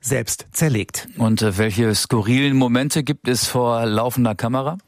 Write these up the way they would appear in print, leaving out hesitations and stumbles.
selbst zerlegt. Und welche skurrilen Momente gibt es vor laufender Kamera?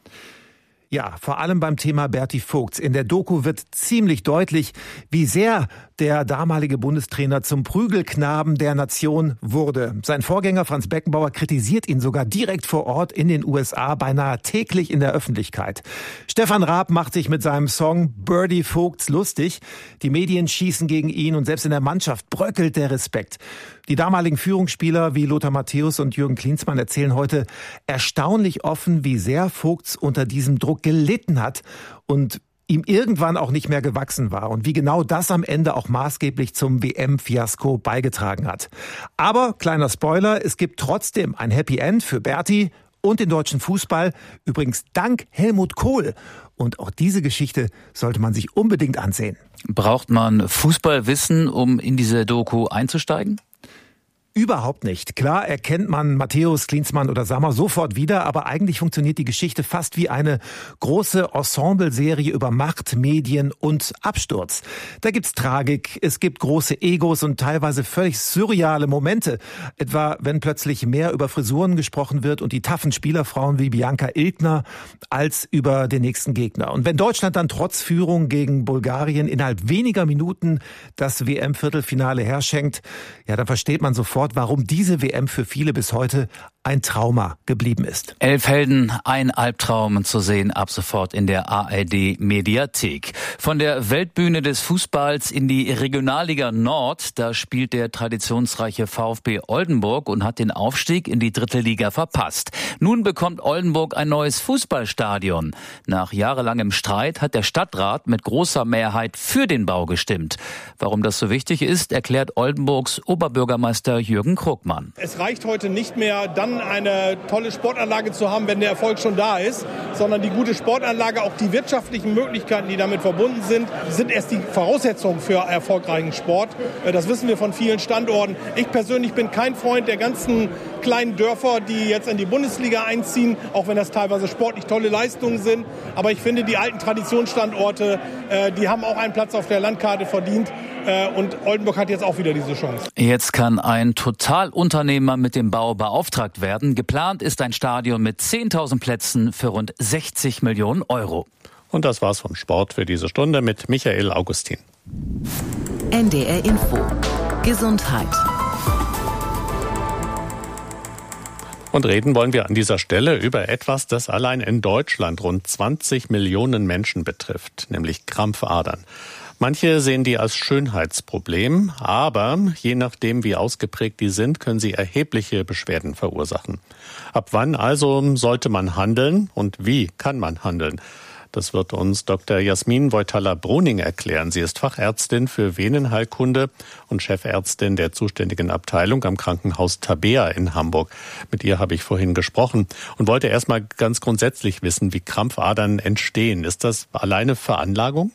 Ja, vor allem beim Thema Berti Vogts. In der Doku wird ziemlich deutlich, wie sehr der damalige Bundestrainer zum Prügelknaben der Nation wurde. Sein Vorgänger Franz Beckenbauer kritisiert ihn sogar direkt vor Ort in den USA, beinahe täglich in der Öffentlichkeit. Stefan Raab macht sich mit seinem Song Berti Vogts lustig. Die Medien schießen gegen ihn und selbst in der Mannschaft bröckelt der Respekt. Die damaligen Führungsspieler wie Lothar Matthäus und Jürgen Klinsmann erzählen heute erstaunlich offen, wie sehr Vogts unter diesem Druck gelitten hat und ihm irgendwann auch nicht mehr gewachsen war und wie genau das am Ende auch maßgeblich zum WM-Fiasko beigetragen hat. Aber, kleiner Spoiler, es gibt trotzdem ein Happy End für Berti und den deutschen Fußball, übrigens dank Helmut Kohl. Und auch diese Geschichte sollte man sich unbedingt ansehen. Braucht man Fußballwissen, um in diese Doku einzusteigen? Überhaupt nicht. Klar erkennt man Matthäus, Klinsmann oder Sammer sofort wieder, aber eigentlich funktioniert die Geschichte fast wie eine große Ensemble-Serie über Macht, Medien und Absturz. Da gibt's Tragik, es gibt große Egos und teilweise völlig surreale Momente. Etwa, wenn plötzlich mehr über Frisuren gesprochen wird und die taffen Spielerfrauen wie Bianca Ilgner als über den nächsten Gegner. Und wenn Deutschland dann trotz Führung gegen Bulgarien innerhalb weniger Minuten das WM-Viertelfinale herschenkt, ja, dann versteht man sofort, warum diese WM für viele bis heute ein Trauma geblieben ist. 11 Helden, ein Albtraum zu sehen ab sofort in der ARD-Mediathek. Von der Weltbühne des Fußballs in die Regionalliga Nord, da spielt der traditionsreiche VfB Oldenburg und hat den Aufstieg in die 3. Liga verpasst. Nun bekommt Oldenburg ein neues Fußballstadion. Nach jahrelangem Streit hat der Stadtrat mit großer Mehrheit für den Bau gestimmt. Warum das so wichtig ist, erklärt Oldenburgs Oberbürgermeister Jürgen Krugmann. Es reicht heute nicht mehr, dann eine tolle Sportanlage zu haben, wenn der Erfolg schon da ist, sondern die gute Sportanlage, auch die wirtschaftlichen Möglichkeiten, die damit verbunden sind erst die Voraussetzungen für erfolgreichen Sport. Das wissen wir von vielen Standorten. Ich persönlich bin kein Freund der ganzen kleinen Dörfer, die jetzt in die Bundesliga einziehen, auch wenn das teilweise sportlich tolle Leistungen sind. Aber ich finde, die alten Traditionsstandorte, die haben auch einen Platz auf der Landkarte verdient. Und Oldenburg hat jetzt auch wieder diese Chance. Jetzt kann ein Totalunternehmer mit dem Bau beauftragt werden. Geplant ist ein Stadion mit 10.000 Plätzen für rund 60 Millionen Euro. Und das war's vom Sport für diese Stunde mit Michael Augustin. NDR Info. Gesundheit. Und reden wollen wir an dieser Stelle über etwas, das allein in Deutschland rund 20 Millionen Menschen betrifft, nämlich Krampfadern. Manche sehen die als Schönheitsproblem, aber je nachdem, wie ausgeprägt die sind, können sie erhebliche Beschwerden verursachen. Ab wann also sollte man handeln und wie kann man handeln? Das wird uns Dr. Jasmin Voitala-Bruning erklären. Sie ist Fachärztin für Venenheilkunde und Chefärztin der zuständigen Abteilung am Krankenhaus Tabea in Hamburg. Mit ihr habe ich vorhin gesprochen und wollte erstmal ganz grundsätzlich wissen, wie Krampfadern entstehen. Ist das alleine Veranlagung?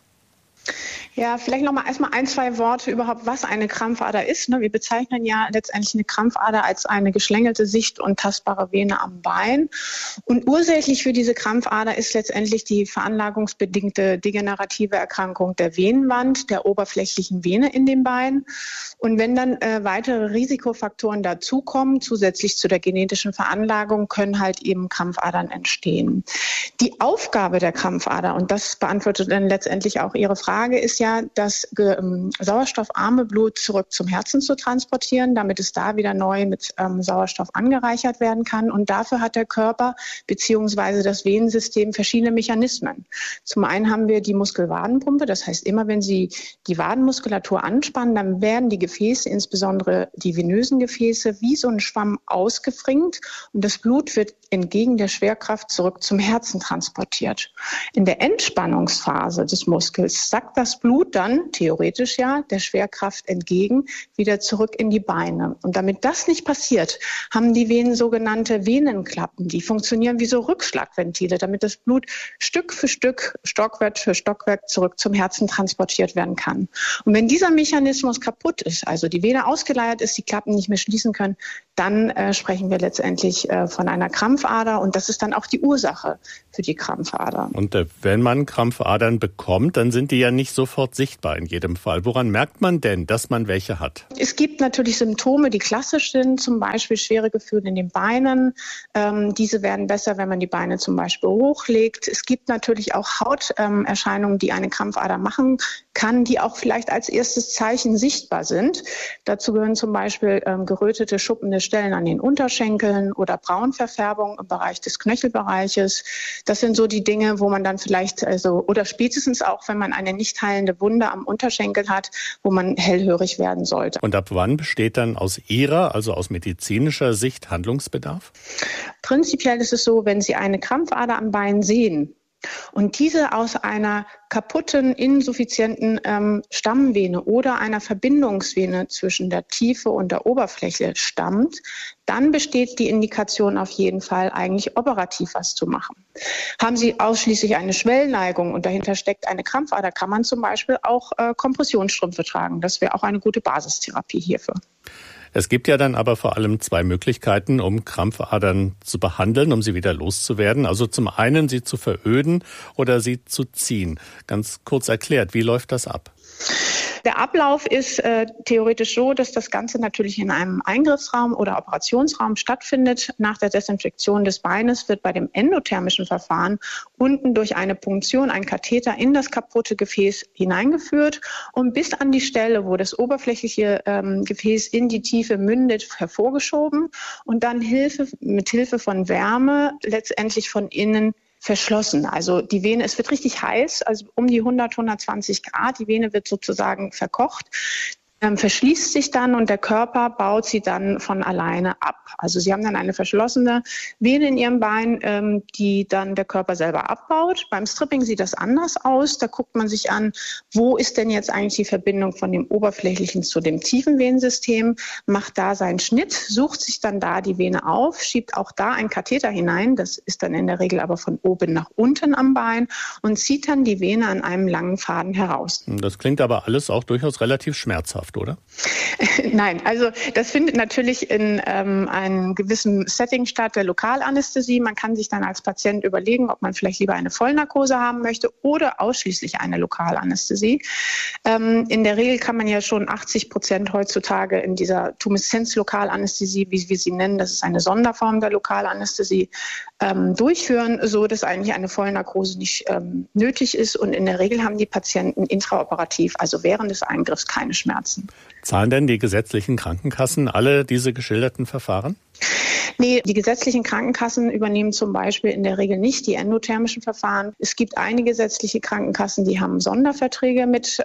Ja, vielleicht nochmal erstmal 1-2 Worte überhaupt, was eine Krampfader ist. Wir bezeichnen ja letztendlich eine Krampfader als eine geschlängelte, sicht- und tastbare Vene am Bein. Und ursächlich für diese Krampfader ist letztendlich die veranlagungsbedingte degenerative Erkrankung der Venenwand, der oberflächlichen Vene in den Beinen. Und wenn dann weitere Risikofaktoren dazukommen, zusätzlich zu der genetischen Veranlagung, können halt eben Krampfadern entstehen. Die Aufgabe der Krampfader, und das beantwortet dann letztendlich auch Ihre Frage, ist ja, das sauerstoffarme Blut zurück zum Herzen zu transportieren, damit es da wieder neu mit Sauerstoff angereichert werden kann. Und dafür hat der Körper bzw. das Venensystem verschiedene Mechanismen. Zum einen haben wir die Muskelwadenpumpe, das heißt, immer wenn Sie die Wadenmuskulatur anspannen, dann werden die Gefäße, insbesondere die venösen Gefäße, wie so ein Schwamm ausgefringt und das Blut wird entgegen der Schwerkraft zurück zum Herzen transportiert. In der Entspannungsphase des Muskels sackt das Blut dann, theoretisch ja, der Schwerkraft entgegen, wieder zurück in die Beine. Und damit das nicht passiert, haben die Venen sogenannte Venenklappen. Die funktionieren wie so Rückschlagventile, damit das Blut Stück für Stück, Stockwerk für Stockwerk zurück zum Herzen transportiert werden kann. Und wenn dieser Mechanismus kaputt ist, also die Vene ausgeleiert ist, die Klappen nicht mehr schließen können, dann sprechen wir letztendlich von einer Krampfader und das ist dann auch die Ursache für die Krampfader. Und wenn man Krampfadern bekommt, dann sind die ja nicht sofort sichtbar in jedem Fall. Woran merkt man denn, dass man welche hat? Es gibt natürlich Symptome, die klassisch sind, zum Beispiel schwere Gefühle in den Beinen. Diese werden besser, wenn man die Beine zum Beispiel hochlegt. Es gibt natürlich auch Hauterscheinungen, die eine Krampfader machen kann, die auch vielleicht als erstes Zeichen sichtbar sind. Dazu gehören zum Beispiel gerötete, schuppende Stellen an den Unterschenkeln oder Braunverfärbung im Bereich des Knöchelbereiches. Das sind so die Dinge, wo man dann vielleicht, oder spätestens auch, wenn man eine nicht heilende Wunde am Unterschenkel hat, wo man hellhörig werden sollte. Und ab wann besteht dann aus Ihrer, also aus medizinischer Sicht, Handlungsbedarf? Prinzipiell ist es so, wenn Sie eine Krampfader am Bein sehen und diese aus einer kaputten, insuffizienten Stammvene oder einer Verbindungsvene zwischen der Tiefe und der Oberfläche stammt, dann besteht die Indikation auf jeden Fall, eigentlich operativ was zu machen. Haben Sie ausschließlich eine Schwellneigung und dahinter steckt eine Krampfader, kann man zum Beispiel auch Kompressionsstrümpfe tragen. Das wäre auch eine gute Basistherapie hierfür. Es gibt ja dann aber vor allem zwei Möglichkeiten, um Krampfadern zu behandeln, um sie wieder loszuwerden. Also zum einen sie zu veröden oder sie zu ziehen. Ganz kurz erklärt, wie läuft das ab? Der Ablauf ist theoretisch so, dass das Ganze natürlich in einem Eingriffsraum oder Operationsraum stattfindet. Nach der Desinfektion des Beines wird bei dem endothermischen Verfahren unten durch eine Punktion ein Katheter in das kaputte Gefäß hineingeführt und bis an die Stelle, wo das oberflächliche Gefäß in die Tiefe mündet, hervorgeschoben und dann mit Hilfe von Wärme letztendlich von innen verschlossen. Also die Vene, es wird richtig heiß, also um die 120 Grad. Die Vene wird sozusagen verkocht, verschließt sich dann und der Körper baut sie dann von alleine ab. Also Sie haben dann eine verschlossene Vene in Ihrem Bein, die dann der Körper selber abbaut. Beim Stripping sieht das anders aus. Da guckt man sich an, wo ist denn jetzt eigentlich die Verbindung von dem oberflächlichen zu dem tiefen Venensystem, macht da seinen Schnitt, sucht sich dann da die Vene auf, schiebt auch da einen Katheter hinein, das ist dann in der Regel aber von oben nach unten am Bein und zieht dann die Vene an einem langen Faden heraus. Das klingt aber alles auch durchaus relativ schmerzhaft, oder? Nein, also das findet natürlich in einem gewissen Setting statt, der Lokalanästhesie. Man kann sich dann als Patient überlegen, ob man vielleicht lieber eine Vollnarkose haben möchte oder ausschließlich eine Lokalanästhesie. In der Regel kann man ja schon 80% heutzutage in dieser Tumeszenz-Lokalanästhesie, wie wir sie nennen, das ist eine Sonderform der Lokalanästhesie, durchführen, so dass eigentlich eine Vollnarkose nicht nötig ist. Und in der Regel haben die Patienten intraoperativ, also während des Eingriffs, keine Schmerzen. Zahlen denn die gesetzlichen Krankenkassen alle diese geschilderten Verfahren? Nee, die gesetzlichen Krankenkassen übernehmen zum Beispiel in der Regel nicht die endothermischen Verfahren. Es gibt einige gesetzliche Krankenkassen, die haben Sonderverträge mit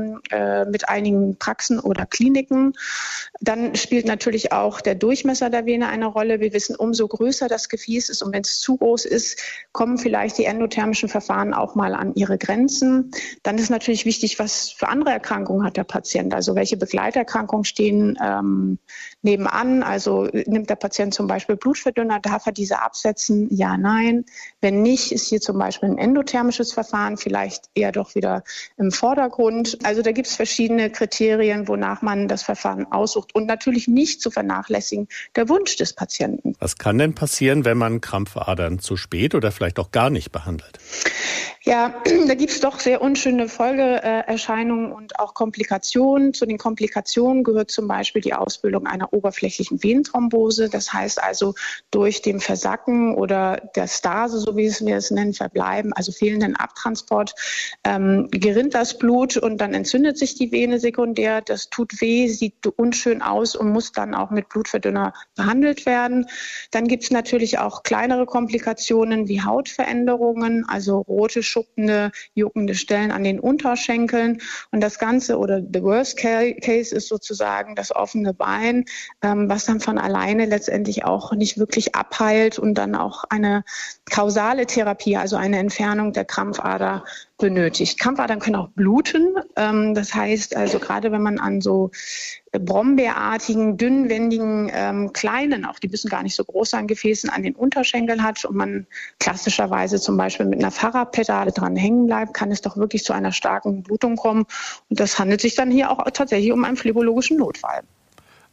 einigen Praxen oder Kliniken. Dann spielt natürlich auch der Durchmesser der Vene eine Rolle. Wir wissen, umso größer das Gefäß ist und wenn es zu groß ist, kommen vielleicht die endothermischen Verfahren auch mal an ihre Grenzen. Dann ist natürlich wichtig, was für andere Erkrankungen hat der Patient. Also welche Begleiterkrankungen stehen nebenan. Also nimmt der Patient zum Beispiel Blutverdünner, darf er diese absetzen? Ja, nein. Wenn nicht, ist hier zum Beispiel ein endothermisches Verfahren vielleicht eher doch wieder im Vordergrund. Also da gibt es verschiedene Kriterien, wonach man das Verfahren aussucht und natürlich nicht zu vernachlässigen der Wunsch des Patienten. Was kann denn passieren, wenn man Krampfadern zu spät oder vielleicht auch gar nicht behandelt? Ja, da gibt es doch sehr unschöne Folgeerscheinungen und auch Komplikationen. Zu den Komplikationen gehört zum Beispiel die Ausbildung einer oberflächlichen Venenthrombose. Das heißt also durch den Versacken oder der Stase, so wie wir es nennen, Verbleiben, also fehlenden Abtransport, gerinnt das Blut und dann entzündet sich die Vene sekundär. Das tut weh, sieht unschön aus und muss dann auch mit Blutverdünner behandelt werden. Dann gibt es natürlich auch kleinere Komplikationen wie Hautveränderungen, also rote, schuppende, juckende Stellen an den Unterschenkeln. Und das Ganze oder the worst case ist sozusagen das offene Bein, was dann von alleine letztendlich auch nicht wirklich abheilt und dann auch eine kausale Therapie, also eine Entfernung der Krampfader benötigt. Krampfadern können auch bluten. Das heißt also gerade wenn man an so brombeerartigen, dünnwendigen, kleinen, auch die müssen gar nicht so groß sein, Gefäßen an den Unterschenkeln hat und man klassischerweise zum Beispiel mit einer Fahrradpedale dran hängen bleibt, kann es doch wirklich zu einer starken Blutung kommen. Und das handelt sich dann hier auch tatsächlich um einen phlebologischen Notfall.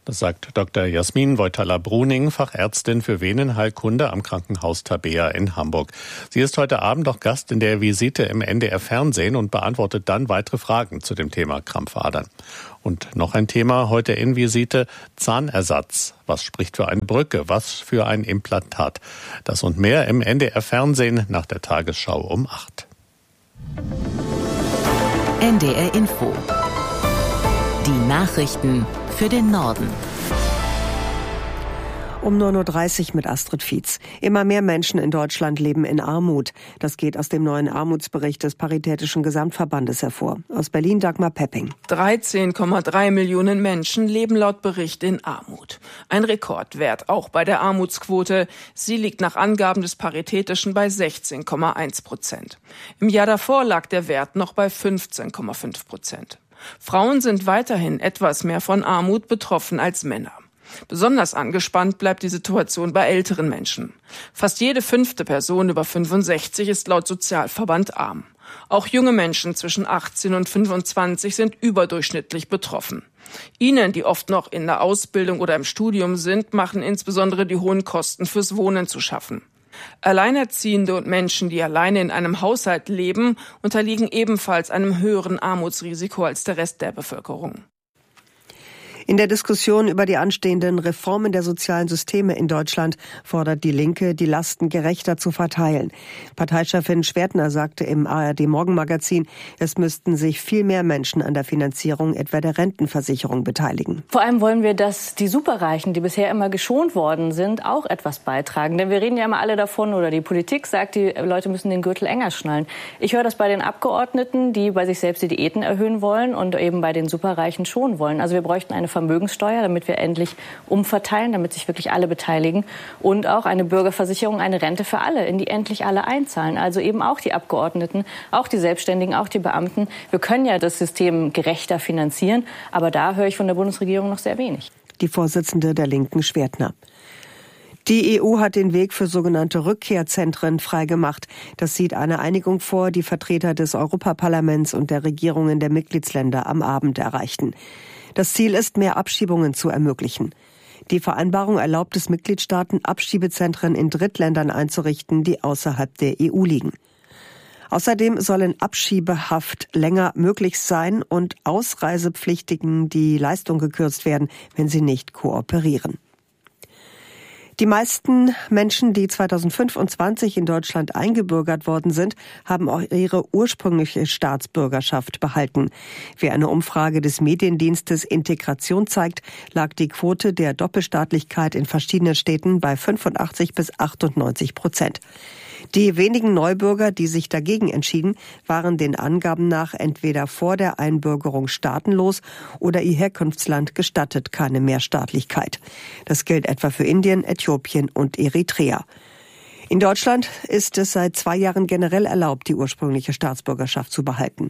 Das sagt Dr. Jasmin Voitala-Bruning, Fachärztin für Venenheilkunde am Krankenhaus Tabea in Hamburg. Sie ist heute Abend auch Gast in der Visite im NDR Fernsehen und beantwortet dann weitere Fragen zu dem Thema Krampfadern. Und noch ein Thema heute in Visite: Zahnersatz. Was spricht für eine Brücke? Was für ein Implantat? Das und mehr im NDR Fernsehen nach der Tagesschau um 8. NDR Info. Die Nachrichten für den Norden. Um 9.30 Uhr mit Astrid Fietz. Immer mehr Menschen in Deutschland leben in Armut. Das geht aus dem neuen Armutsbericht des Paritätischen Gesamtverbandes hervor. Aus Berlin Dagmar Pepping. 13,3 Millionen Menschen leben laut Bericht in Armut. Ein Rekordwert auch bei der Armutsquote. Sie liegt nach Angaben des Paritätischen bei 16,1%. Im Jahr davor lag der Wert noch bei 15,5%. Frauen sind weiterhin etwas mehr von Armut betroffen als Männer. Besonders angespannt bleibt die Situation bei älteren Menschen. Fast jede 5. Person über 65 ist laut Sozialverband arm. Auch junge Menschen zwischen 18 und 25 sind überdurchschnittlich betroffen. Ihnen, die oft noch in der Ausbildung oder im Studium sind, machen insbesondere die hohen Kosten fürs Wohnen zu schaffen. Alleinerziehende und Menschen, die alleine in einem Haushalt leben, unterliegen ebenfalls einem höheren Armutsrisiko als der Rest der Bevölkerung. In der Diskussion über die anstehenden Reformen der sozialen Systeme in Deutschland fordert die Linke, die Lasten gerechter zu verteilen. Parteichefin Schwertner sagte im ARD-Morgenmagazin, es müssten sich viel mehr Menschen an der Finanzierung etwa der Rentenversicherung beteiligen. Vor allem wollen wir, dass die Superreichen, die bisher immer geschont worden sind, auch etwas beitragen. Denn wir reden ja immer alle davon, oder die Politik sagt, die Leute müssen den Gürtel enger schnallen. Ich höre das bei den Abgeordneten, die bei sich selbst die Diäten erhöhen wollen und eben bei den Superreichen schonen wollen. Also wir bräuchten eine Vermögenssteuer, damit wir endlich umverteilen, damit sich wirklich alle beteiligen, und auch eine Bürgerversicherung, eine Rente für alle, in die endlich alle einzahlen. Also eben auch die Abgeordneten, auch die Selbstständigen, auch die Beamten. Wir können ja das System gerechter finanzieren, aber da höre ich von der Bundesregierung noch sehr wenig. Die Vorsitzende der Linken, Schwertner. Die EU hat den Weg für sogenannte Rückkehrzentren freigemacht. Das sieht eine Einigung vor, die Vertreter des Europaparlaments und der Regierungen der Mitgliedsländer am Abend erreichten. Das Ziel ist, mehr Abschiebungen zu ermöglichen. Die Vereinbarung erlaubt es Mitgliedstaaten, Abschiebezentren in Drittländern einzurichten, die außerhalb der EU liegen. Außerdem sollen Abschiebehaft länger möglich sein und Ausreisepflichtigen die Leistung gekürzt werden, wenn sie nicht kooperieren. Die meisten Menschen, die 2025 in Deutschland eingebürgert worden sind, haben auch ihre ursprüngliche Staatsbürgerschaft behalten. Wie eine Umfrage des Mediendienstes Integration zeigt, lag die Quote der Doppelstaatlichkeit in verschiedenen Städten bei 85-98%. Die wenigen Neubürger, die sich dagegen entschieden, waren den Angaben nach entweder vor der Einbürgerung staatenlos oder ihr Herkunftsland gestattet keine Mehrstaatlichkeit. Das gilt etwa für Indien, Äthiopien und Eritrea. In Deutschland ist es seit 2 Jahren generell erlaubt, die ursprüngliche Staatsbürgerschaft zu behalten.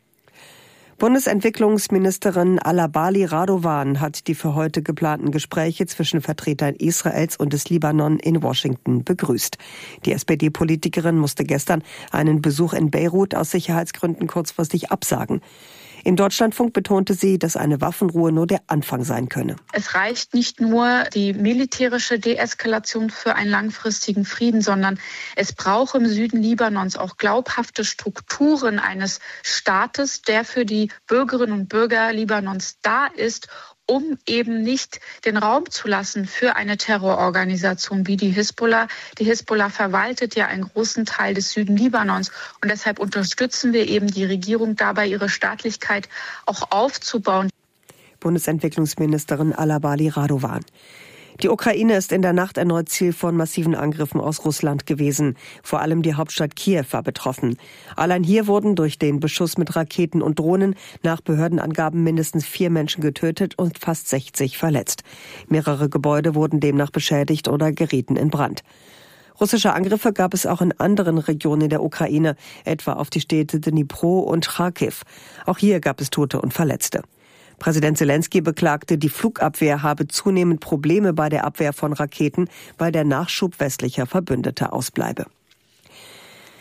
Bundesentwicklungsministerin Alabali Radovan hat die für heute geplanten Gespräche zwischen Vertretern Israels und des Libanon in Washington begrüßt. Die SPD-Politikerin musste gestern einen Besuch in Beirut aus Sicherheitsgründen kurzfristig absagen. Im Deutschlandfunk betonte sie, dass eine Waffenruhe nur der Anfang sein könne. Es reicht nicht nur die militärische Deeskalation für einen langfristigen Frieden, sondern es braucht im Süden Libanons auch glaubhafte Strukturen eines Staates, der für die Bürgerinnen und Bürger Libanons da ist, um eben nicht den Raum zu lassen für eine Terrororganisation wie die Hisbollah. Die Hisbollah verwaltet ja einen großen Teil des Süden Libanons und deshalb unterstützen wir eben die Regierung dabei, ihre Staatlichkeit auch aufzubauen. Bundesentwicklungsministerin Alabali Radovan. Die Ukraine ist in der Nacht erneut Ziel von massiven Angriffen aus Russland gewesen. Vor allem die Hauptstadt Kiew war betroffen. Allein hier wurden durch den Beschuss mit Raketen und Drohnen nach Behördenangaben mindestens 4 Menschen getötet und fast 60 verletzt. Mehrere Gebäude wurden demnach beschädigt oder gerieten in Brand. Russische Angriffe gab es auch in anderen Regionen der Ukraine, etwa auf die Städte Dnipro und Charkiw. Auch hier gab es Tote und Verletzte. Präsident Zelensky beklagte, die Flugabwehr habe zunehmend Probleme bei der Abwehr von Raketen, weil der Nachschub westlicher Verbündeter ausbleibe.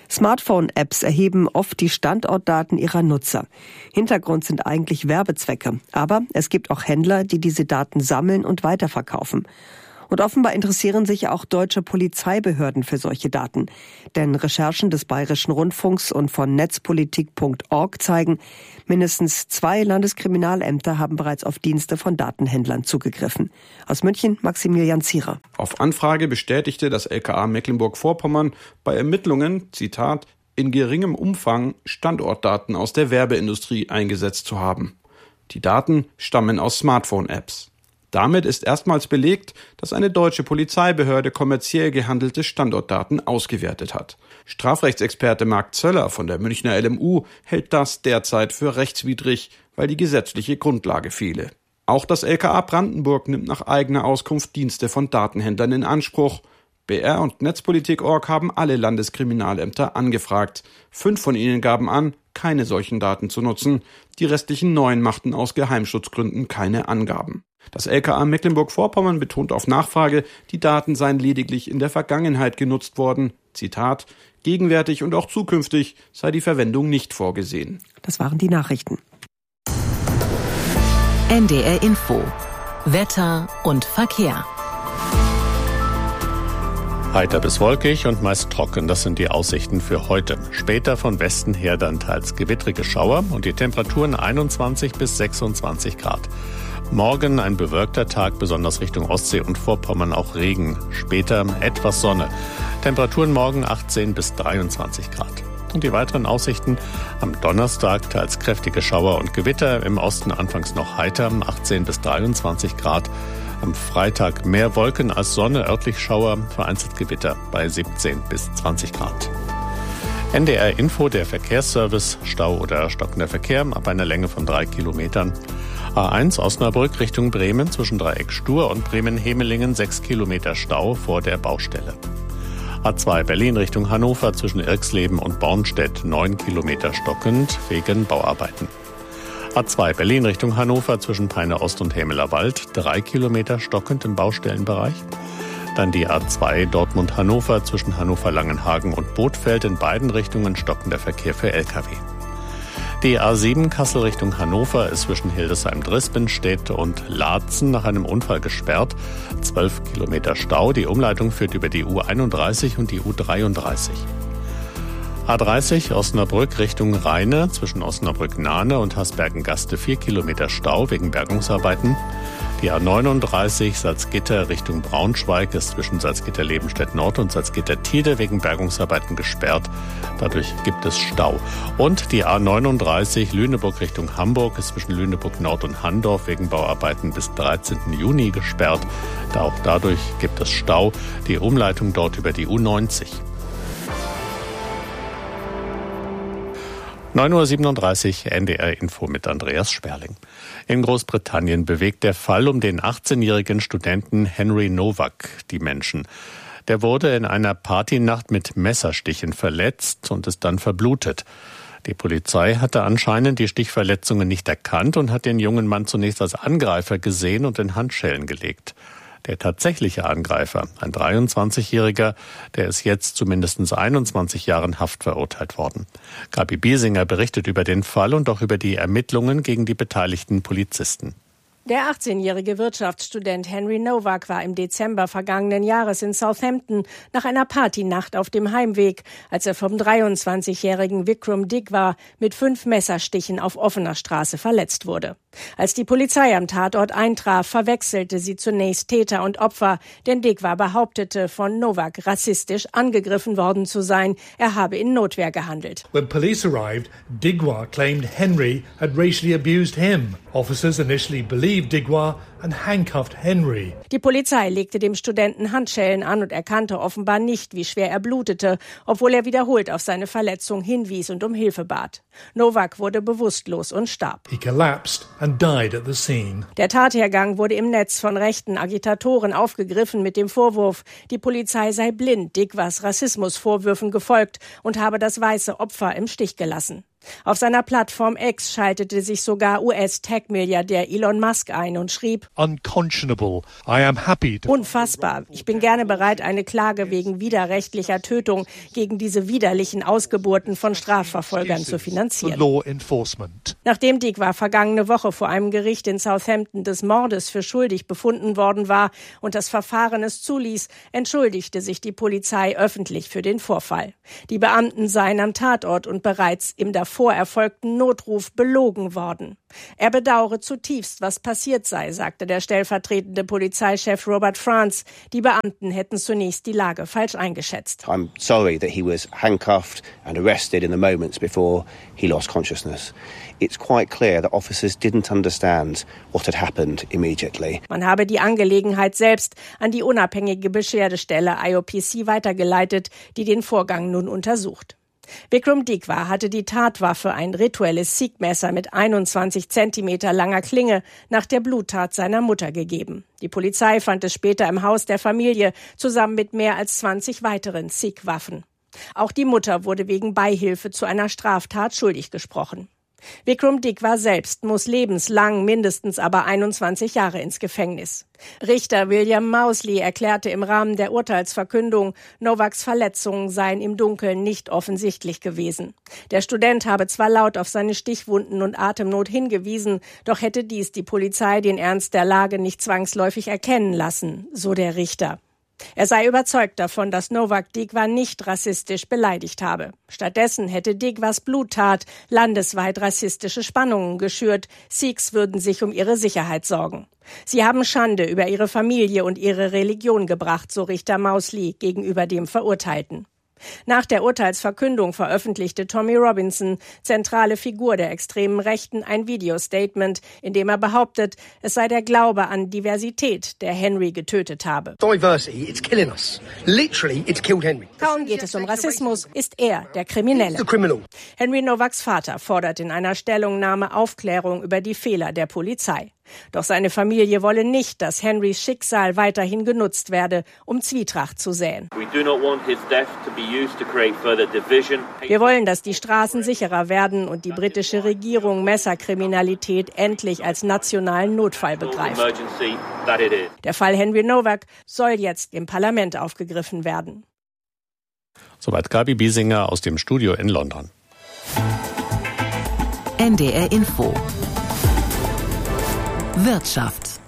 Smartphone-Apps erheben oft die Standortdaten ihrer Nutzer. Hintergrund sind eigentlich Werbezwecke. Aber es gibt auch Händler, die diese Daten sammeln und weiterverkaufen. Und offenbar interessieren sich auch deutsche Polizeibehörden für solche Daten. Denn Recherchen des Bayerischen Rundfunks und von netzpolitik.org zeigen, mindestens 2 Landeskriminalämter haben bereits auf Dienste von Datenhändlern zugegriffen. Aus München Maximilian Zierer. Auf Anfrage bestätigte das LKA Mecklenburg-Vorpommern bei Ermittlungen, Zitat, in geringem Umfang Standortdaten aus der Werbeindustrie eingesetzt zu haben. Die Daten stammen aus Smartphone-Apps. Damit ist erstmals belegt, dass eine deutsche Polizeibehörde kommerziell gehandelte Standortdaten ausgewertet hat. Strafrechtsexperte Marc Zöller von der Münchner LMU hält das derzeit für rechtswidrig, weil die gesetzliche Grundlage fehle. Auch das LKA Brandenburg nimmt nach eigener Auskunft Dienste von Datenhändlern in Anspruch. BR und Netzpolitik.org haben alle Landeskriminalämter angefragt. 5 von ihnen gaben an, keine solchen Daten zu nutzen. Die restlichen 9 machten aus Geheimschutzgründen keine Angaben. Das LKA Mecklenburg-Vorpommern betont auf Nachfrage, die Daten seien lediglich in der Vergangenheit genutzt worden. Zitat, gegenwärtig und auch zukünftig sei die Verwendung nicht vorgesehen. Das waren die Nachrichten. NDR Info. Wetter und Verkehr. Heiter bis wolkig und meist trocken, das sind die Aussichten für heute. Später von Westen her dann teils gewittrige Schauer und die Temperaturen 21 bis 26 Grad. Morgen ein bewölkter Tag, besonders Richtung Ostsee und Vorpommern auch Regen. Später etwas Sonne. Temperaturen morgen 18 bis 23 Grad. Und die weiteren Aussichten: am Donnerstag teils kräftige Schauer und Gewitter, im Osten anfangs noch heiter, 18 bis 23 Grad. Am Freitag mehr Wolken als Sonne, örtlich Schauer, vereinzelt Gewitter bei 17 bis 20 Grad. NDR Info, der Verkehrsservice, Stau oder stockender Verkehr ab einer Länge von 3 Kilometern. A1 Osnabrück Richtung Bremen zwischen Dreieck Stur und Bremen-Hemelingen 6 Kilometer Stau vor der Baustelle. A2 Berlin Richtung Hannover zwischen Irxleben und Bornstedt 9 Kilometer stockend wegen Bauarbeiten. A2 Berlin Richtung Hannover zwischen Peine Ost und Hämelerwald 3 Kilometer stockend im Baustellenbereich. Dann die A2 Dortmund-Hannover zwischen Hannover-Langenhagen und Bothfeld in beiden Richtungen stockender Verkehr für Lkw. Die A7 Kassel Richtung Hannover ist zwischen Hildesheim-Drispenstedt und Laatzen nach einem Unfall gesperrt. 12 Kilometer Stau. Die Umleitung führt über die U31 und die U33. A30 Osnabrück Richtung Rheine zwischen Osnabrück-Nahne und Hasbergen-Gaste 4 Kilometer Stau wegen Bergungsarbeiten. Die A39 Salzgitter Richtung Braunschweig ist zwischen Salzgitter-Lebenstedt-Nord und Salzgitter-Tide wegen Bergungsarbeiten gesperrt. Dadurch gibt es Stau. Und die A39 Lüneburg Richtung Hamburg ist zwischen Lüneburg-Nord und Handorf wegen Bauarbeiten bis 13. Juni gesperrt. Auch dadurch gibt es Stau. Die Umleitung dort über die U90. 9.37 Uhr NDR Info mit Andreas Sperling. In Großbritannien bewegt der Fall um den 18-jährigen Studenten Henry Nowak die Menschen. Der wurde in einer Partynacht mit Messerstichen verletzt und ist dann verblutet. Die Polizei hatte anscheinend die Stichverletzungen nicht erkannt und hat den jungen Mann zunächst als Angreifer gesehen und in Handschellen gelegt. Der tatsächliche Angreifer, ein 23-Jähriger, der ist jetzt zu mindestens 21 Jahren Haft verurteilt worden. Gabi Biesinger berichtet über den Fall und auch über die Ermittlungen gegen die beteiligten Polizisten. Der 18-jährige Wirtschaftsstudent Henry Nowak war im Dezember vergangenen Jahres in Southampton nach einer Partynacht auf dem Heimweg, als er vom 23-jährigen Vikram Digwa mit 5 Messerstichen auf offener Straße verletzt wurde. Als die Polizei am Tatort eintraf, verwechselte sie zunächst Täter und Opfer, denn Digwa behauptete, von Nowak rassistisch angegriffen worden zu sein. Er habe in Notwehr gehandelt. When police arrived, Digwa claimed Henry had racially abused him. Officers initially believed Digwa and handcuffed Henry. Die Polizei legte dem Studenten Handschellen an und erkannte offenbar nicht, wie schwer er blutete, obwohl er wiederholt auf seine Verletzung hinwies und um Hilfe bat. Nowak wurde bewusstlos und starb. He collapsed and died at the scene. Der Tathergang wurde im Netz von rechten Agitatoren aufgegriffen mit dem Vorwurf, die Polizei sei blind Digwas Rassismusvorwürfen gefolgt und habe das weiße Opfer im Stich gelassen. Auf seiner Plattform X schaltete sich sogar US-Tech-Milliardär Elon Musk ein und schrieb: Unconscionable. I am happy to... Unfassbar. Ich bin gerne bereit, eine Klage wegen widerrechtlicher Tötung gegen diese widerlichen Ausgeburten von Strafverfolgern zu finanzieren. Nachdem Digwa vergangene Woche vor einem Gericht in Southampton des Mordes für schuldig befunden worden war und das Verfahren es zuließ, entschuldigte sich die Polizei öffentlich für den Vorfall. Die Beamten seien am Tatort und bereits im davor erfolgten Notruf belogen worden. Er bedauere zutiefst, was passiert sei, sagte der stellvertretende Polizeichef Robert Franz. Die Beamten hätten zunächst die Lage falsch eingeschätzt. I'm sorry that he was handcuffed and arrested in the moments before he lost consciousness. It's quite clear that officers didn't understand what had happened immediately. Man habe die Angelegenheit selbst an die unabhängige Beschwerdestelle IOPC weitergeleitet, die den Vorgang nun untersucht. Vikram Digwa hatte die Tatwaffe, ein rituelles Sikh-Messer mit 21 Zentimeter langer Klinge, nach der Bluttat seiner Mutter gegeben. Die Polizei fand es später im Haus der Familie, zusammen mit mehr als 20 weiteren Sikh-Waffen. Auch die Mutter wurde wegen Beihilfe zu einer Straftat schuldig gesprochen. Vikram Digwa selbst muss lebenslang, mindestens aber 21 Jahre ins Gefängnis. Richter William Mousley erklärte im Rahmen der Urteilsverkündung, Novaks Verletzungen seien im Dunkeln nicht offensichtlich gewesen. Der Student habe zwar laut auf seine Stichwunden und Atemnot hingewiesen, doch hätte dies die Polizei den Ernst der Lage nicht zwangsläufig erkennen lassen, so der Richter. Er sei überzeugt davon, dass Novak Digwa nicht rassistisch beleidigt habe. Stattdessen hätte Digwas Bluttat landesweit rassistische Spannungen geschürt. Sikhs würden sich um ihre Sicherheit sorgen. Sie haben Schande über ihre Familie und ihre Religion gebracht, so Richter Mousley gegenüber dem Verurteilten. Nach der Urteilsverkündung veröffentlichte Tommy Robinson, zentrale Figur der extremen Rechten, ein Videostatement, in dem er behauptet, es sei der Glaube an Diversität, der Henry getötet habe. Diversity, it's killing us. Literally, it's killed Henry. Kaum geht es um Rassismus, ist er der Kriminelle. Henry Novaks Vater fordert in einer Stellungnahme Aufklärung über die Fehler der Polizei. Doch seine Familie wolle nicht, dass Henrys Schicksal weiterhin genutzt werde, um Zwietracht zu säen. Wir wollen, dass die Straßen sicherer werden und die britische Regierung Messerkriminalität endlich als nationalen Notfall begreift. Der Fall Henry Novak soll jetzt im Parlament aufgegriffen werden. Soweit Gabi Biesinger aus dem Studio in London. NDR Info Wirtschaft.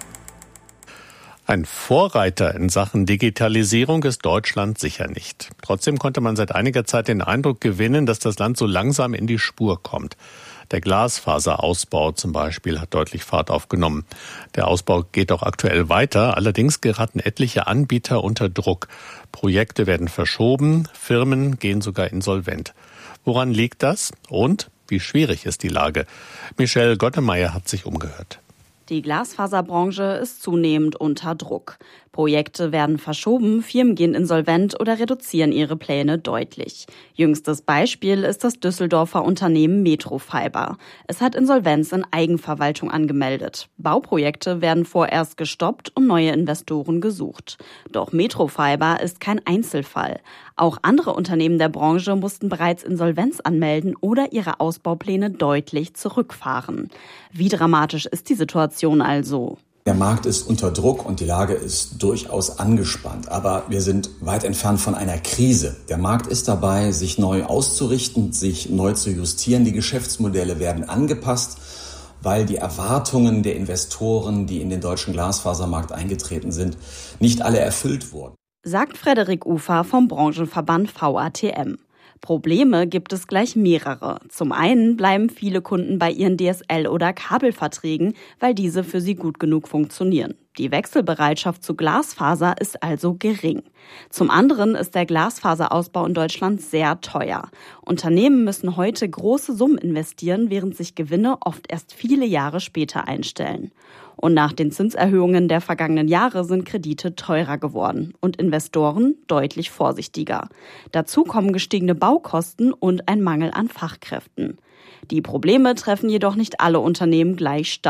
Ein Vorreiter in Sachen Digitalisierung ist Deutschland sicher nicht. Trotzdem konnte man seit einiger Zeit den Eindruck gewinnen, dass das Land so langsam in die Spur kommt. Der Glasfaserausbau zum Beispiel hat deutlich Fahrt aufgenommen. Der Ausbau geht auch aktuell weiter. Allerdings geraten etliche Anbieter unter Druck. Projekte werden verschoben, Firmen gehen sogar insolvent. Woran liegt das? Und wie schwierig ist die Lage? Michelle Gottemeyer hat sich umgehört. Die Glasfaserbranche ist zunehmend unter Druck. Projekte werden verschoben, Firmen gehen insolvent oder reduzieren ihre Pläne deutlich. Jüngstes Beispiel ist das Düsseldorfer Unternehmen Metrofiber. Es hat Insolvenz in Eigenverwaltung angemeldet. Bauprojekte werden vorerst gestoppt und neue Investoren gesucht. Doch Metrofiber ist kein Einzelfall. Auch andere Unternehmen der Branche mussten bereits Insolvenz anmelden oder ihre Ausbaupläne deutlich zurückfahren. Wie dramatisch ist die Situation also? Der Markt ist unter Druck und die Lage ist durchaus angespannt. Aber wir sind weit entfernt von einer Krise. Der Markt ist dabei, sich neu auszurichten, sich neu zu justieren. Die Geschäftsmodelle werden angepasst, weil die Erwartungen der Investoren, die in den deutschen Glasfasermarkt eingetreten sind, nicht alle erfüllt wurden. Sagt Frederik Ufer vom Branchenverband VATM. Probleme gibt es gleich mehrere. Zum einen bleiben viele Kunden bei ihren DSL- oder Kabelverträgen, weil diese für sie gut genug funktionieren. Die Wechselbereitschaft zu Glasfaser ist also gering. Zum anderen ist der Glasfaserausbau in Deutschland sehr teuer. Unternehmen müssen heute große Summen investieren, während sich Gewinne oft erst viele Jahre später einstellen. Und nach den Zinserhöhungen der vergangenen Jahre sind Kredite teurer geworden und Investoren deutlich vorsichtiger. Dazu kommen gestiegene Baukosten und ein Mangel an Fachkräften. Die Probleme treffen jedoch nicht alle Unternehmen gleich stark.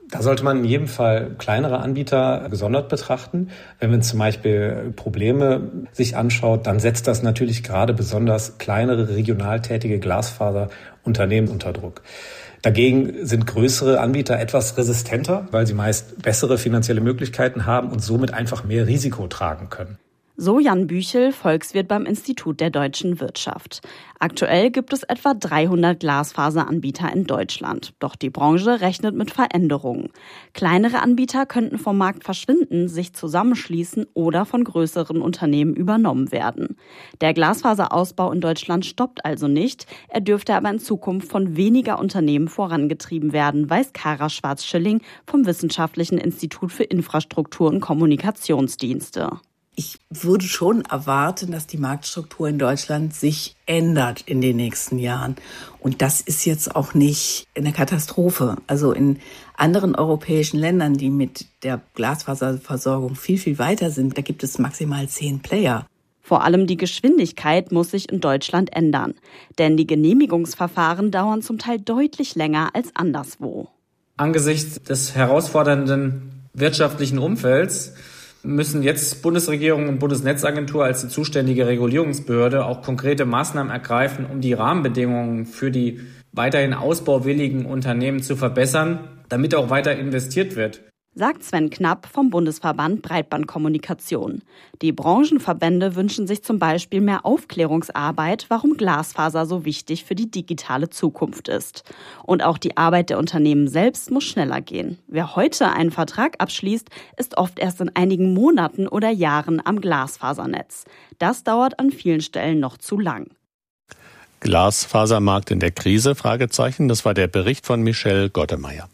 Da sollte man in jedem Fall kleinere Anbieter gesondert betrachten. Wenn man zum Beispiel Probleme sich anschaut, dann setzt das natürlich gerade besonders kleinere regional tätige Glasfaserunternehmen unter Druck. Dagegen sind größere Anbieter etwas resistenter, weil sie meist bessere finanzielle Möglichkeiten haben und somit einfach mehr Risiko tragen können. So Jan Büchel, Volkswirt beim Institut der deutschen Wirtschaft. Aktuell gibt es etwa 300 Glasfaseranbieter in Deutschland. Doch die Branche rechnet mit Veränderungen. Kleinere Anbieter könnten vom Markt verschwinden, sich zusammenschließen oder von größeren Unternehmen übernommen werden. Der Glasfaserausbau in Deutschland stoppt also nicht. Er dürfte aber in Zukunft von weniger Unternehmen vorangetrieben werden, weiß Kara Schwarz-Schilling vom Wissenschaftlichen Institut für Infrastruktur und Kommunikationsdienste. Ich würde schon erwarten, dass die Marktstruktur in Deutschland sich ändert in den nächsten Jahren. Und das ist jetzt auch nicht eine Katastrophe. Also in anderen europäischen Ländern, die mit der Glasfaserversorgung viel, viel weiter sind, da gibt es maximal 10 Player. Vor allem die Geschwindigkeit muss sich in Deutschland ändern. Denn die Genehmigungsverfahren dauern zum Teil deutlich länger als anderswo. Angesichts des herausfordernden wirtschaftlichen Umfelds müssen jetzt Bundesregierung und Bundesnetzagentur als die zuständige Regulierungsbehörde auch konkrete Maßnahmen ergreifen, um die Rahmenbedingungen für die weiterhin ausbauwilligen Unternehmen zu verbessern, damit auch weiter investiert wird. Sagt Sven Knapp vom Bundesverband Breitbandkommunikation. Die Branchenverbände wünschen sich zum Beispiel mehr Aufklärungsarbeit, warum Glasfaser so wichtig für die digitale Zukunft ist. Und auch die Arbeit der Unternehmen selbst muss schneller gehen. Wer heute einen Vertrag abschließt, ist oft erst in einigen Monaten oder Jahren am Glasfasernetz. Das dauert an vielen Stellen noch zu lang. Glasfasermarkt in der Krise? Fragezeichen. Das war der Bericht von Michelle Gottemeyer.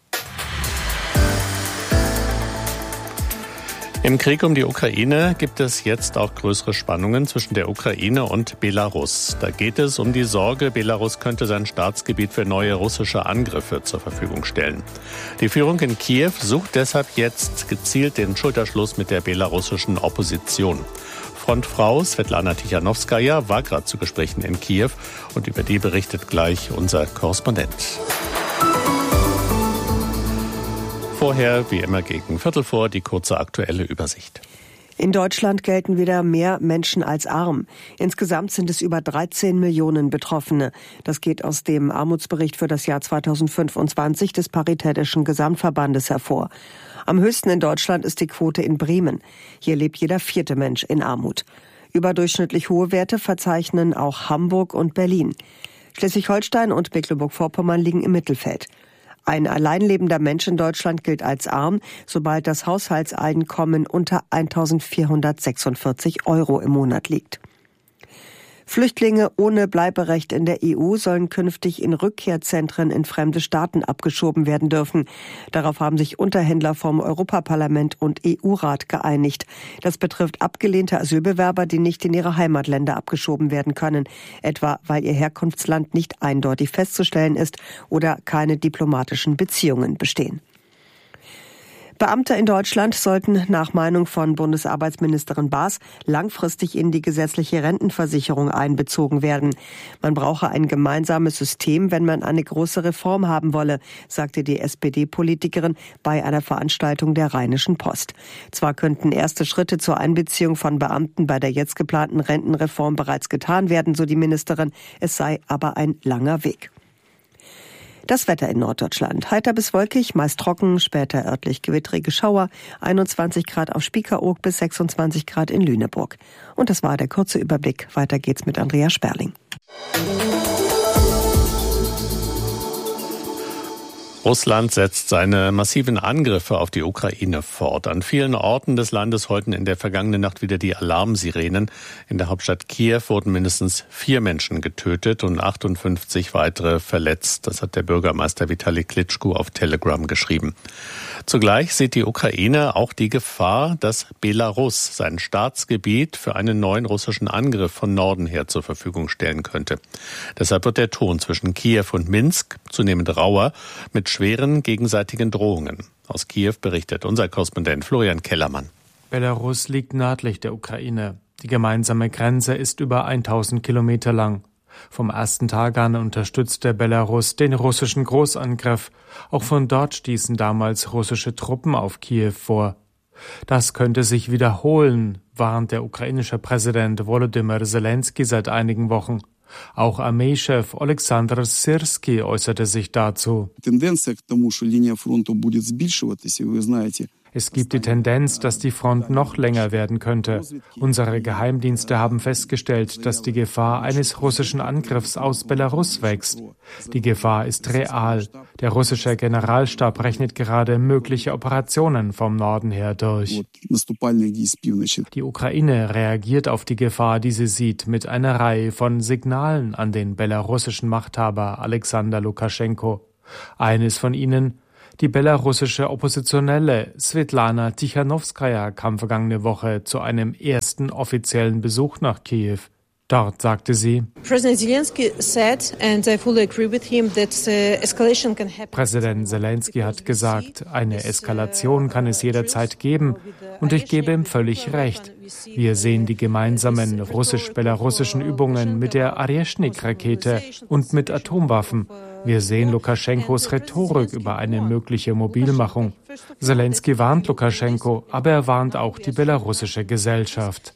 Im Krieg um die Ukraine gibt es jetzt auch größere Spannungen zwischen der Ukraine und Belarus. Da geht es um die Sorge, Belarus könnte sein Staatsgebiet für neue russische Angriffe zur Verfügung stellen. Die Führung in Kiew sucht deshalb jetzt gezielt den Schulterschluss mit der belarussischen Opposition. Frontfrau Svetlana Tichanowskaja war gerade zu Gesprächen in Kiew und über die berichtet gleich unser Korrespondent. Vorher, wie immer gegen 15:15, die kurze aktuelle Übersicht. In Deutschland gelten wieder mehr Menschen als arm. Insgesamt sind es über 13 Millionen Betroffene. Das geht aus dem Armutsbericht für das Jahr 2025 des Paritätischen Gesamtverbandes hervor. Am höchsten in Deutschland ist die Quote in Bremen. Hier lebt jeder 4. Mensch in Armut. Überdurchschnittlich hohe Werte verzeichnen auch Hamburg und Berlin. Schleswig-Holstein und Mecklenburg-Vorpommern liegen im Mittelfeld. Ein alleinlebender Mensch in Deutschland gilt als arm, sobald das Haushaltseinkommen unter 1.446 € im Monat liegt. Flüchtlinge ohne Bleiberecht in der EU sollen künftig in Rückkehrzentren in fremde Staaten abgeschoben werden dürfen. Darauf haben sich Unterhändler vom Europaparlament und EU-Rat geeinigt. Das betrifft abgelehnte Asylbewerber, die nicht in ihre Heimatländer abgeschoben werden können, etwa weil ihr Herkunftsland nicht eindeutig festzustellen ist oder keine diplomatischen Beziehungen bestehen. Beamte in Deutschland sollten nach Meinung von Bundesarbeitsministerin Baas langfristig in die gesetzliche Rentenversicherung einbezogen werden. Man brauche ein gemeinsames System, wenn man eine große Reform haben wolle, sagte die SPD-Politikerin bei einer Veranstaltung der Rheinischen Post. Zwar könnten erste Schritte zur Einbeziehung von Beamten bei der jetzt geplanten Rentenreform bereits getan werden, so die Ministerin, es sei aber ein langer Weg. Das Wetter in Norddeutschland. Heiter bis wolkig, meist trocken, später örtlich gewittrige Schauer, 21 Grad auf Spiekeroog bis 26 Grad in Lüneburg. Und das war der kurze Überblick. Weiter geht's mit Andrea Sperling. Russland setzt seine massiven Angriffe auf die Ukraine fort. An vielen Orten des Landes heulten in der vergangenen Nacht wieder die Alarmsirenen. In der Hauptstadt Kiew wurden mindestens 4 Menschen getötet und 58 weitere verletzt. Das hat der Bürgermeister Vitali Klitschko auf Telegram geschrieben. Zugleich sieht die Ukraine auch die Gefahr, dass Belarus sein Staatsgebiet für einen neuen russischen Angriff von Norden her zur Verfügung stellen könnte. Deshalb wird der Ton zwischen Kiew und Minsk zunehmend rauer, mit schweren gegenseitigen Drohungen. Aus Kiew berichtet unser Korrespondent Florian Kellermann. Belarus liegt nördlich der Ukraine. Die gemeinsame Grenze ist über 1000 Kilometer lang. Vom ersten Tag an unterstützte Belarus den russischen Großangriff. Auch von dort stießen damals russische Truppen auf Kiew vor. Das könnte sich wiederholen, warnt der ukrainische Präsident Volodymyr Zelensky seit einigen Wochen. Auch Armeechef Oleksandr Syrski äußerte sich dazu. Es gibt die Tendenz, dass die Front noch länger werden könnte. Unsere Geheimdienste haben festgestellt, dass die Gefahr eines russischen Angriffs aus Belarus wächst. Die Gefahr ist real. Der russische Generalstab rechnet gerade mögliche Operationen vom Norden her durch. Die Ukraine reagiert auf die Gefahr, die sie sieht, mit einer Reihe von Signalen an den belarussischen Machthaber Alexander Lukaschenko. Eines von ihnen: Die belarussische Oppositionelle Svetlana Tichanowskaja kam vergangene Woche zu einem ersten offiziellen Besuch nach Kiew. Dort sagte sie: Präsident Zelensky hat gesagt, eine Eskalation kann es jederzeit geben, und ich gebe ihm völlig recht. Wir sehen die gemeinsamen russisch-belarussischen Übungen mit der Aryeshnik-Rakete und mit Atomwaffen. Wir sehen Lukaschenkos Rhetorik über eine mögliche Mobilmachung. Zelensky warnt Lukaschenko, aber er warnt auch die belarussische Gesellschaft.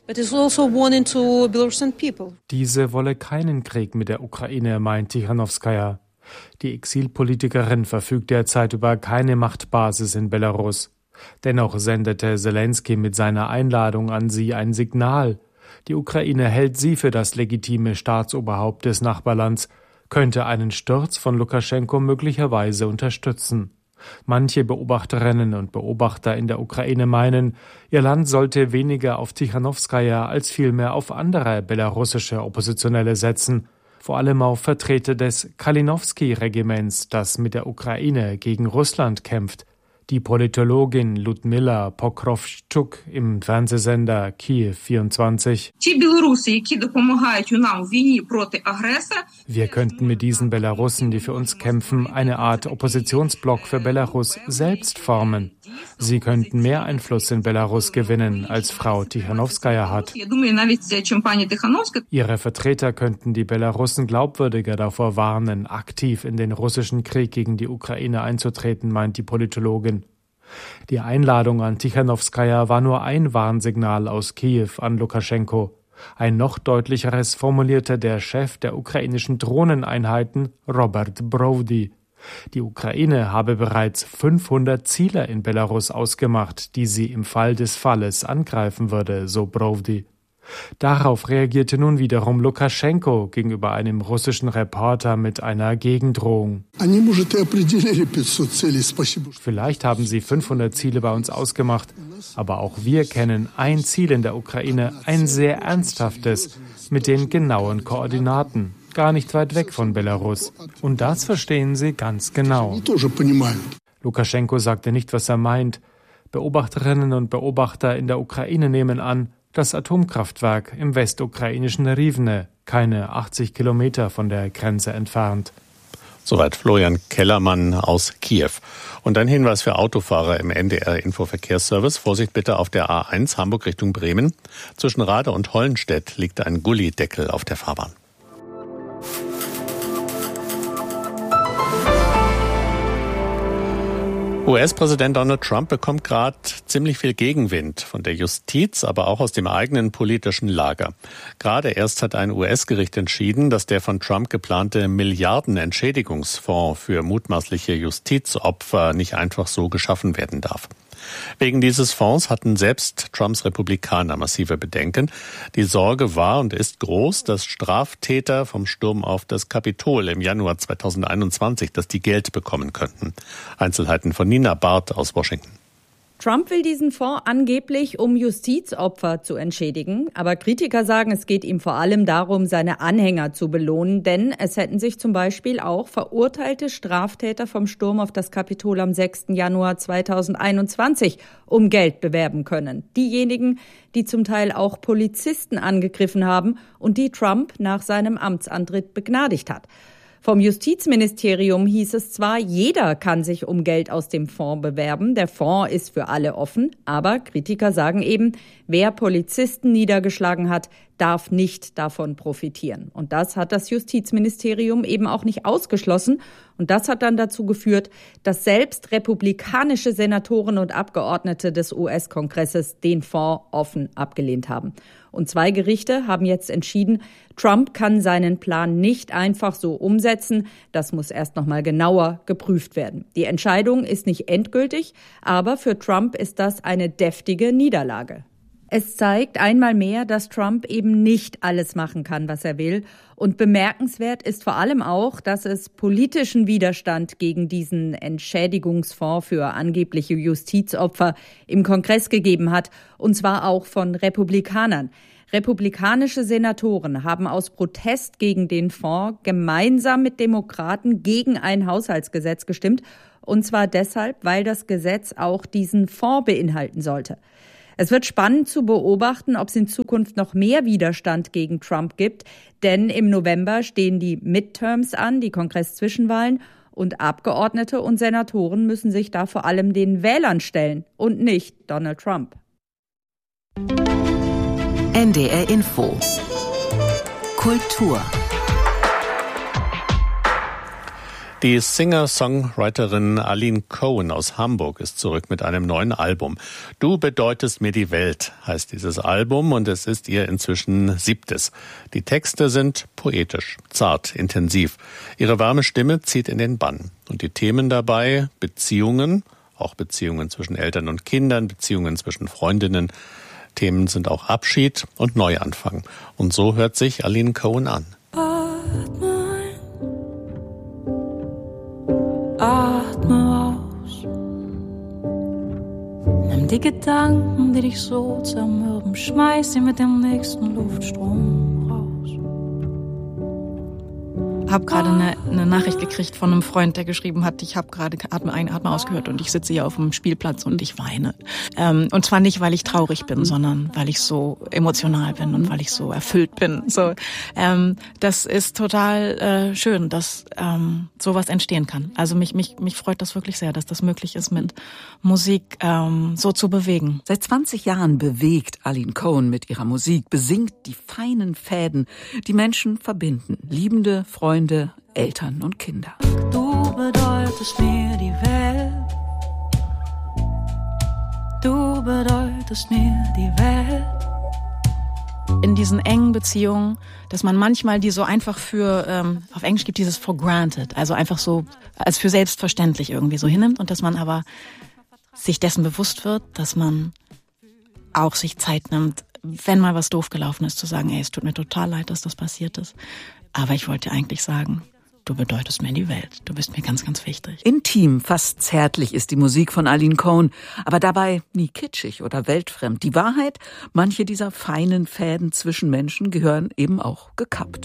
Diese wolle keinen Krieg mit der Ukraine, meint Tichanowskaja. Die Exilpolitikerin verfügt derzeit über keine Machtbasis in Belarus. Dennoch sendete Zelensky mit seiner Einladung an sie ein Signal. Die Ukraine hält sie für das legitime Staatsoberhaupt des Nachbarlands, könnte einen Sturz von Lukaschenko möglicherweise unterstützen. Manche Beobachterinnen und Beobachter in der Ukraine meinen, ihr Land sollte weniger auf Tichanowskaja als vielmehr auf andere belarussische Oppositionelle setzen, vor allem auf Vertreter des Kalinowski-Regiments, das mit der Ukraine gegen Russland kämpft. Die Politologin Ludmila Pokrovtschuk im Fernsehsender Kiew 24. Wir könnten mit diesen Belarussen, die für uns kämpfen, eine Art Oppositionsblock für Belarus selbst formen. Sie könnten mehr Einfluss in Belarus gewinnen, als Frau Tichanowskaja hat. Ihre Vertreter könnten die Belarussen glaubwürdiger davor warnen, aktiv in den russischen Krieg gegen die Ukraine einzutreten, meint die Politologin. Die Einladung an Tichanowskaja war nur ein Warnsignal aus Kiew an Lukaschenko. Ein noch deutlicheres formulierte der Chef der ukrainischen Drohneneinheiten, Robert Brody. Die Ukraine habe bereits 500 Ziele in Belarus ausgemacht, die sie im Fall des Falles angreifen würde, so Brody. Darauf reagierte nun wiederum Lukaschenko gegenüber einem russischen Reporter mit einer Gegendrohung. Vielleicht haben sie 500 Ziele bei uns ausgemacht, aber auch wir kennen ein Ziel in der Ukraine, ein sehr ernsthaftes, mit den genauen Koordinaten, gar nicht weit weg von Belarus. Und das verstehen sie ganz genau. Lukaschenko sagte nicht, was er meint. Beobachterinnen und Beobachter in der Ukraine nehmen an, das Atomkraftwerk im westukrainischen Rivne, keine 80 Kilometer von der Grenze entfernt. Soweit Florian Kellermann aus Kiew. Und ein Hinweis für Autofahrer im NDR-Infoverkehrsservice. Vorsicht bitte auf der A1 Hamburg Richtung Bremen. Zwischen Rade und Hollenstedt liegt ein Gullideckel auf der Fahrbahn. US-Präsident Donald Trump bekommt gerade ziemlich viel Gegenwind von der Justiz, aber auch aus dem eigenen politischen Lager. Gerade erst hat ein US-Gericht entschieden, dass der von Trump geplante Milliarden-Entschädigungsfonds für mutmaßliche Justizopfer nicht einfach so geschaffen werden darf. Wegen dieses Fonds hatten selbst Trumps Republikaner massive Bedenken. Die Sorge war und ist groß, dass Straftäter vom Sturm auf das Kapitol im Januar 2021, dass die Geld bekommen könnten. Einzelheiten von Nina Barth aus Washington. Trump will diesen Fonds angeblich, um Justizopfer zu entschädigen. Aber Kritiker sagen, es geht ihm vor allem darum, seine Anhänger zu belohnen. Denn es hätten sich zum Beispiel auch verurteilte Straftäter vom Sturm auf das Kapitol am 6. Januar 2021 um Geld bewerben können. Diejenigen, die zum Teil auch Polizisten angegriffen haben und die Trump nach seinem Amtsantritt begnadigt hat. Vom Justizministerium hieß es zwar, jeder kann sich um Geld aus dem Fonds bewerben. Der Fonds ist für alle offen. Aber Kritiker sagen eben, wer Polizisten niedergeschlagen hat, darf nicht davon profitieren. Und das hat das Justizministerium eben auch nicht ausgeschlossen. Und das hat dann dazu geführt, dass selbst republikanische Senatoren und Abgeordnete des US-Kongresses den Fonds offen abgelehnt haben. Und 2 Gerichte haben jetzt entschieden, Trump kann seinen Plan nicht einfach so umsetzen. Das muss erst noch mal genauer geprüft werden. Die Entscheidung ist nicht endgültig, aber für Trump ist das eine deftige Niederlage. Es zeigt einmal mehr, dass Trump eben nicht alles machen kann, was er will. Und bemerkenswert ist vor allem auch, dass es politischen Widerstand gegen diesen Entschädigungsfonds für angebliche Justizopfer im Kongress gegeben hat, und zwar auch von Republikanern. Republikanische Senatoren haben aus Protest gegen den Fonds gemeinsam mit Demokraten gegen ein Haushaltsgesetz gestimmt, und zwar deshalb, weil das Gesetz auch diesen Fonds beinhalten sollte. Es wird spannend zu beobachten, ob es in Zukunft noch mehr Widerstand gegen Trump gibt, denn im November stehen die Midterms an, die Kongress-Zwischenwahlen, und Abgeordnete und Senatoren müssen sich da vor allem den Wählern stellen und nicht Donald Trump. NDR Info. Kultur. Die Singer-Songwriterin Aline Cohen aus Hamburg ist zurück mit einem neuen Album. Du bedeutest mir die Welt, heißt dieses Album, und es ist ihr inzwischen 7. Die Texte sind poetisch, zart, intensiv. Ihre warme Stimme zieht in den Bann. Und die Themen dabei: Beziehungen, auch Beziehungen zwischen Eltern und Kindern, Beziehungen zwischen Freundinnen. Themen sind auch Abschied und Neuanfang. Und so hört sich Aline Cohen an. Atme aus. Nimm die Gedanken, die dich so zermürben, schmeiß sie mit dem nächsten Luftstrom raus. Ich habe gerade eine Nachricht gekriegt von einem Freund, der geschrieben hat, ich habe gerade Atme ein, Atme ausgehört und ich sitze hier auf dem Spielplatz und ich weine. Und zwar nicht, weil ich traurig bin, sondern weil ich so emotional bin und weil ich so erfüllt bin. So, das ist total schön, dass sowas entstehen kann. Also mich freut das wirklich sehr, dass das möglich ist, mit Musik so zu bewegen. Seit 20 Jahren bewegt Aline Cohen mit ihrer Musik, besingt die feinen Fäden, die Menschen verbinden. Liebende, Freunde, Eltern und Kinder. Du bedeutest mir die Welt. Du bedeutest mir die Welt. In diesen engen Beziehungen, dass man manchmal die so einfach für, auf Englisch gibt dieses for granted, also einfach so als für selbstverständlich irgendwie so hinnimmt, und dass man aber sich dessen bewusst wird, dass man auch sich Zeit nimmt, wenn mal was doof gelaufen ist, zu sagen, ey, es tut mir total leid, dass das passiert ist. Aber ich wollte eigentlich sagen, du bedeutest mir die Welt. Du bist mir ganz, ganz wichtig. Intim, fast zärtlich ist die Musik von Aline Cohen, aber dabei nie kitschig oder weltfremd. Die Wahrheit, manche dieser feinen Fäden zwischen Menschen gehören eben auch gekappt.